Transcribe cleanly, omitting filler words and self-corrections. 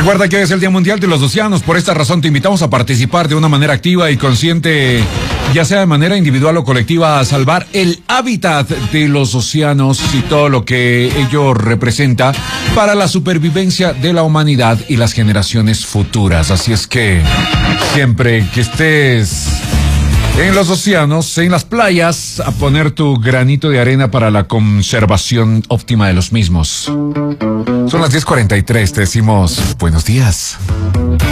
Recuerda que hoy es el Día Mundial de los Océanos. Por esta razón te invitamos a participar de una manera activa y consciente, ya sea de manera individual o colectiva, a salvar el hábitat de los océanos y todo lo que ello representa para la supervivencia de la humanidad y las generaciones futuras. Así es que siempre que estés en los océanos, en las playas, a poner tu granito de arena para la conservación óptima de los mismos. Son las 10:43, te decimos buenos días.